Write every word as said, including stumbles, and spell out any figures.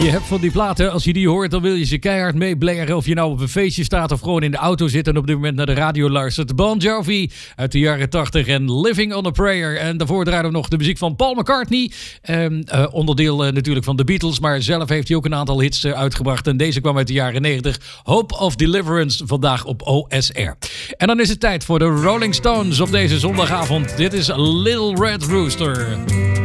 Je hebt van die platen, als je die hoort, dan wil je ze keihard meeblaren. Of je nou op een feestje staat of gewoon in de auto zit en op dit moment naar de radio luistert. Bon Jovi uit de jaren tachtig en Living on a Prayer. En daarvoor draaiden we nog de muziek van Paul McCartney. Um, uh, onderdeel uh, natuurlijk van de Beatles, maar zelf heeft hij ook een aantal hits uh, uitgebracht. En deze kwam uit de jaren negentig. Hope of Deliverance, vandaag op O S R. En dan is het tijd voor de Rolling Stones op deze zondagavond. Dit is Little Red Rooster.